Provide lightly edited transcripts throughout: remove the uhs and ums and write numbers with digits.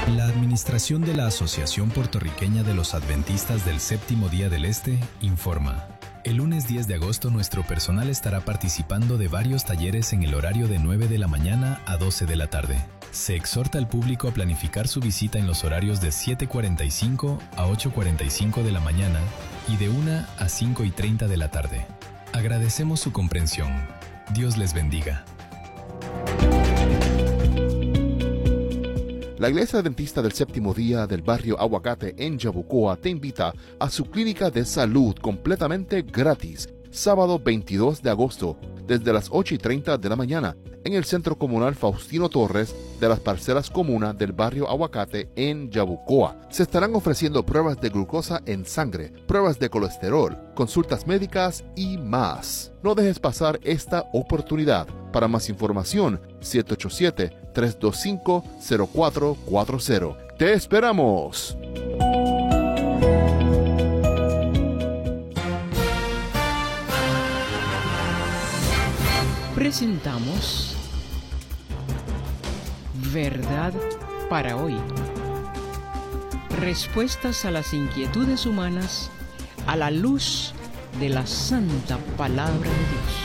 La Administración de la Asociación Puertorriqueña de los Adventistas del Séptimo Día del Este informa. El lunes 10 de agosto nuestro personal estará participando de varios talleres en el horario de 9 de la mañana a 12 de la tarde. Se exhorta al público a planificar su visita en los horarios de 7:45 a 8:45 de la mañana y de 1 a 5:30 de la tarde. Agradecemos su comprensión. Dios les bendiga. La Iglesia Adventista del Séptimo Día del barrio Aguacate en Yabucoa te invita a su clínica de salud completamente gratis, sábado 22 de agosto, desde las 8:30 de la mañana, en el Centro Comunal Faustino Torres de las Parcelas Comunas del barrio Aguacate en Yabucoa. Se estarán ofreciendo pruebas de glucosa en sangre, pruebas de colesterol, consultas médicas y más. No dejes pasar esta oportunidad. Para más información, 787-325-0440. ¡Te esperamos! Presentamos Verdad para hoy. Respuestas a las inquietudes humanas a la luz de la santa palabra de Dios.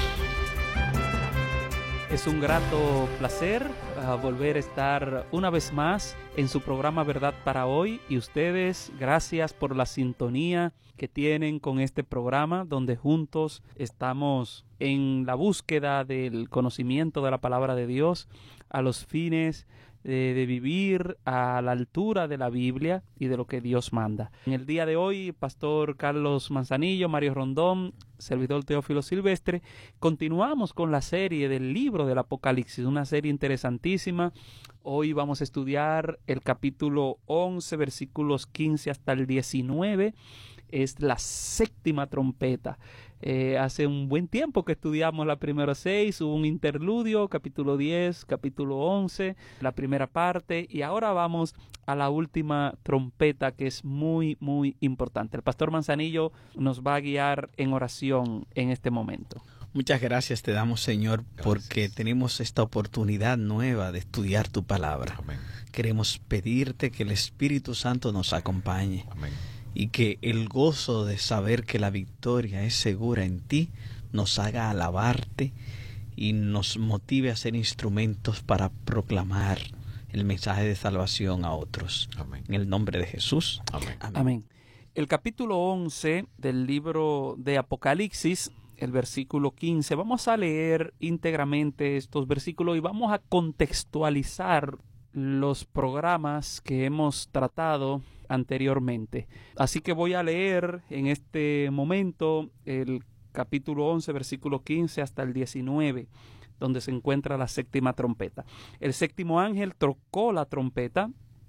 Es un grato placer volver a estar una vez más en su programa Verdad para Hoy. Y ustedes, gracias por la sintonía que tienen con este programa, donde juntos estamos en la búsqueda del conocimiento de la palabra de Dios a los fines de vivir a la altura de la Biblia y de lo que Dios manda. En el día de hoy, Pastor Carlos Manzanillo, Mario Rondón, servidor Teófilo Silvestre, continuamos con la serie del libro del Apocalipsis, una serie interesantísima. Hoy vamos a estudiar el capítulo 11, versículos 15 hasta el 19. Es la séptima trompeta. Hace un buen tiempo que estudiamos la primera 6, hubo un interludio, capítulo 10, capítulo 11, la primera parte, y ahora vamos a la última trompeta, que es muy, muy importante. El pastor Manzanillo nos va a guiar en oración en este momento. Muchas gracias te damos, Señor, porque tenemos esta oportunidad nueva de estudiar tu palabra. Amén. Queremos pedirte que el Espíritu Santo nos acompañe. Amén. Y que el gozo de saber que la victoria es segura en ti nos haga alabarte y nos motive a ser instrumentos para proclamar el mensaje de salvación a otros. Amén. En el nombre de Jesús. Amén. Amén. Amén. El capítulo 11 del libro de Apocalipsis, el versículo 15, vamos a leer íntegramente estos versículos y vamos a contextualizar los programas que hemos tratado anteriormente. Así que voy a leer en este momento el capítulo 11, versículo 15 hasta el 19, donde se encuentra la séptima trompeta. El séptimo ángel tocó la trompeta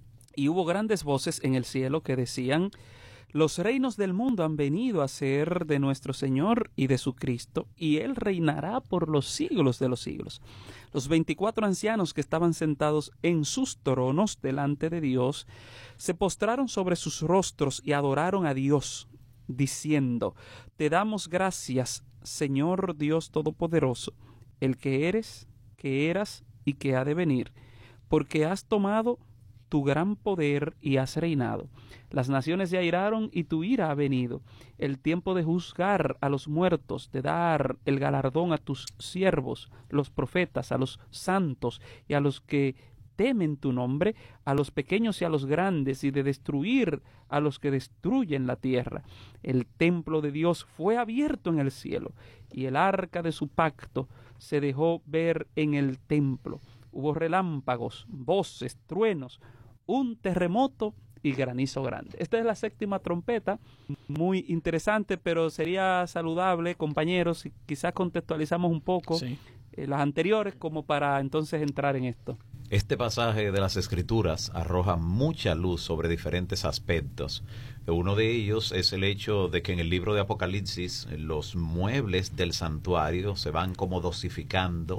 y hubo grandes voces en el cielo que decían: los reinos del mundo han venido a ser de nuestro Señor y de su Cristo, y Él reinará por los siglos de los siglos. Los 24 ancianos que estaban sentados en sus tronos delante de Dios se postraron sobre sus rostros y adoraron a Dios, diciendo: te damos gracias, Señor Dios Todopoderoso, el que eres, que eras y que ha de venir, porque has tomado tu gran poder y has reinado. Las naciones se airaron y tu ira ha venido. El tiempo de juzgar a los muertos, de dar el galardón a tus siervos, los profetas, a los santos y a los que temen tu nombre, a los pequeños y a los grandes, y de destruir a los que destruyen la tierra. El templo de Dios fue abierto en el cielo, y el arca de su pacto se dejó ver en el templo. Hubo relámpagos, voces, truenos, un terremoto y granizo grande. Esta es la séptima trompeta, muy interesante, pero sería saludable, compañeros, si quizás contextualizamos un poco las anteriores como para entonces entrar en esto. Este pasaje de las Escrituras arroja mucha luz sobre diferentes aspectos. Uno de ellos es el hecho de que en el libro de Apocalipsis los muebles del santuario se van como dosificando,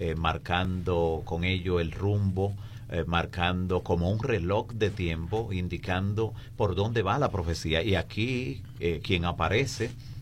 marcando con ello el rumbo, marcando como un reloj de tiempo, indicando por dónde va la profecía. Y aquí quien aparece